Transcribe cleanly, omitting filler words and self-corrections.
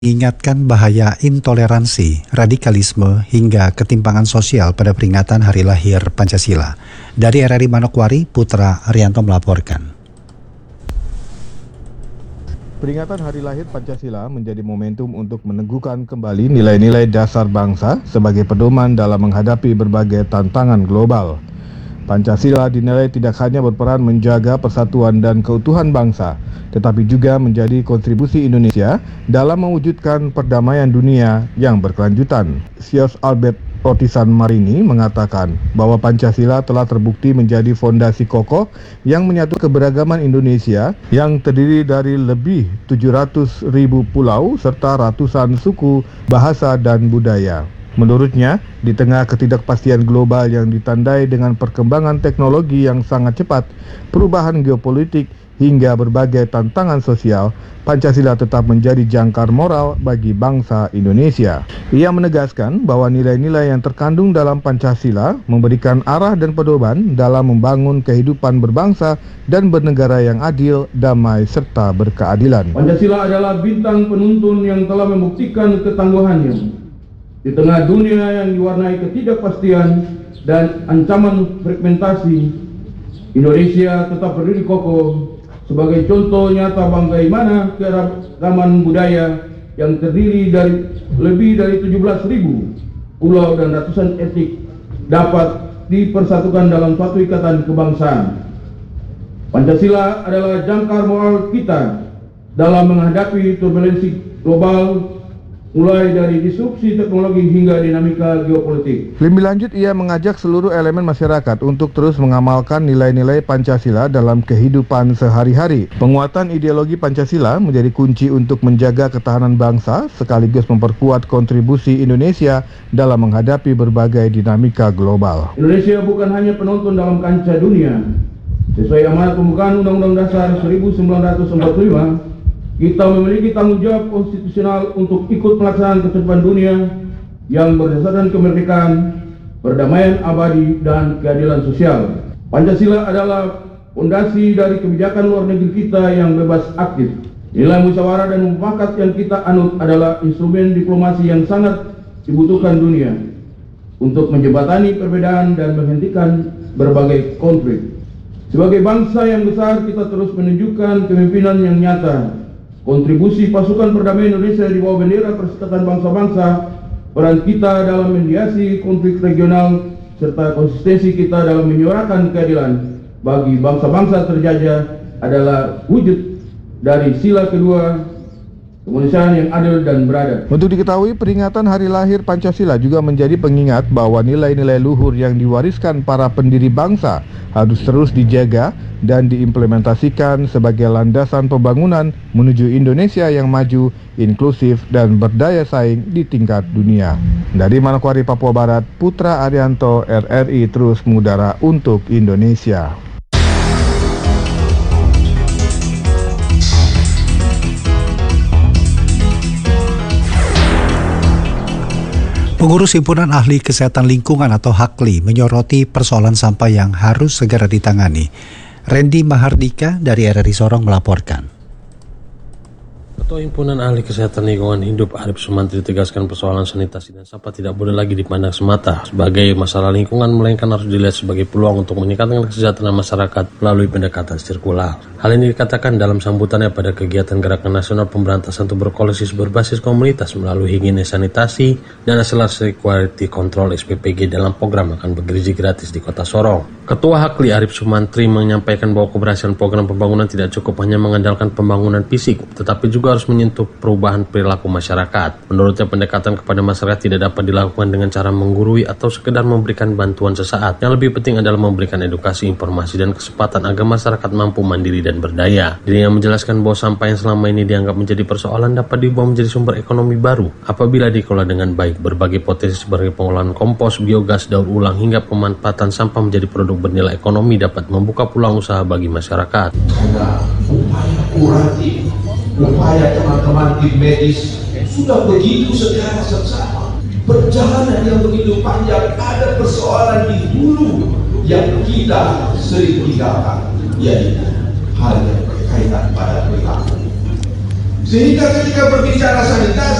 mengingatkan bahaya intoleransi, radikalisme, hingga ketimpangan sosial pada peringatan Hari Lahir Pancasila. Dari RRI Manokwari, Putra Arianto melaporkan. Peringatan Hari Lahir Pancasila menjadi momentum untuk meneguhkan kembali nilai-nilai dasar bangsa sebagai pedoman dalam menghadapi berbagai tantangan global. Pancasila dinilai tidak hanya berperan menjaga persatuan dan keutuhan bangsa, tetapi juga menjadi kontribusi Indonesia dalam mewujudkan perdamaian dunia yang berkelanjutan. Sios Albert Rotisan Marini mengatakan bahwa Pancasila telah terbukti menjadi fondasi kokoh yang menyatu keberagaman Indonesia yang terdiri dari lebih 700.000 pulau serta ratusan suku, bahasa, dan budaya. Menurutnya, di tengah ketidakpastian global yang ditandai dengan perkembangan teknologi yang sangat cepat, perubahan geopolitik, hingga berbagai tantangan sosial, Pancasila tetap menjadi jangkar moral bagi bangsa Indonesia. Ia menegaskan bahwa nilai-nilai yang terkandung dalam Pancasila memberikan arah dan pedoman dalam membangun kehidupan berbangsa dan bernegara yang adil, damai, serta berkeadilan. Pancasila adalah bintang penuntun yang telah membuktikan ketangguhannya di tengah dunia yang diwarnai ketidakpastian dan ancaman fragmentasi. Indonesia tetap berdiri kokoh sebagai contoh nyata bagaimana keragaman budaya yang terdiri dari lebih dari 17.000 pulau dan ratusan etnik dapat dipersatukan dalam suatu ikatan kebangsaan. Pancasila adalah jangkar moral kita dalam menghadapi turbulensi global, mulai dari disrupsi teknologi hingga dinamika geopolitik. Lebih lanjut, ia mengajak seluruh elemen masyarakat untuk terus mengamalkan nilai-nilai Pancasila dalam kehidupan sehari-hari. Penguatan ideologi Pancasila menjadi kunci untuk menjaga ketahanan bangsa sekaligus memperkuat kontribusi Indonesia dalam menghadapi berbagai dinamika global. Indonesia bukan hanya penonton dalam kancah dunia. Sesuai amanat pembukaan Undang-Undang Dasar 1945, kita memiliki tanggung jawab konstitusional untuk ikut melaksanakan kehidupan dunia yang berdasarkan kemerdekaan, perdamaian abadi, dan keadilan sosial. Pancasila adalah fondasi dari kebijakan luar negeri kita yang bebas aktif. Nilai musyawarah dan mufakat yang kita anut adalah instrumen diplomasi yang sangat dibutuhkan dunia untuk menjembatani perbedaan dan menghentikan berbagai konflik. Sebagai bangsa yang besar, kita terus menunjukkan kepemimpinan yang nyata. Kontribusi pasukan perdamaian Indonesia di bawah bendera Perserikatan Bangsa-Bangsa, peran kita dalam mediasi konflik regional, serta konsistensi kita dalam menyuarakan keadilan bagi bangsa-bangsa terjajah adalah wujud dari sila kedua kemanusiaan yang adil dan beradab. Untuk diketahui, peringatan Hari Lahir Pancasila juga menjadi pengingat bahwa nilai-nilai luhur yang diwariskan para pendiri bangsa harus terus dijaga dan diimplementasikan sebagai landasan pembangunan menuju Indonesia yang maju, inklusif, dan berdaya saing di tingkat dunia. Dari Manokwari, Papua Barat, Putra Arianto, RRI terus mengudara untuk Indonesia. Pengurus Himpunan Ahli Kesehatan Lingkungan atau HAKLI menyoroti persoalan sampah yang harus segera ditangani. Randy Mahardika dari RRI Sorong melaporkan. Ketua Himpunan Ahli Kesehatan Lingkungan Hidup Arif Sumantri tegaskan persoalan sanitasi dan sampah tidak boleh lagi dipandang semata sebagai masalah lingkungan, melainkan harus dilihat sebagai peluang untuk meningkatkan kesejahteraan masyarakat melalui pendekatan sirkular. Hal ini dikatakan dalam sambutannya pada kegiatan Gerakan Nasional Pemberantasan Tuberkulosis berbasis komunitas melalui higienis sanitasi dan akselerasi quality control SPPG dalam program makan bergizi gratis di Kota Sorong. Ketua HAKLI Arif Sumantri menyampaikan bahwa keberhasilan program pembangunan tidak cukup hanya mengandalkan pembangunan fisik, tetapi juga harus menyentuh perubahan perilaku masyarakat. Menurutnya, pendekatan kepada masyarakat tidak dapat dilakukan dengan cara menggurui atau sekedar memberikan bantuan sesaat. Yang lebih penting adalah memberikan edukasi, informasi, dan kesempatan agar masyarakat mampu mandiri dan berdaya. Dirinya menjelaskan bahwa sampah yang selama ini dianggap menjadi persoalan dapat diubah menjadi sumber ekonomi baru apabila dikelola dengan baik. Berbagai potensi seperti pengolahan kompos, biogas, daur ulang, hingga pemanfaatan sampah menjadi produk bernilai ekonomi dapat membuka peluang usaha bagi masyarakat. Ada upaya kuratif, upaya teman-teman tim medis sudah begitu secara seksama. Perjalanan yang begitu panjang, ada persoalan di hulu yang kita sering tinggalkan, yaitu hal yang berkaitan pada perilaku. Sehingga ketika berbicara sanitasi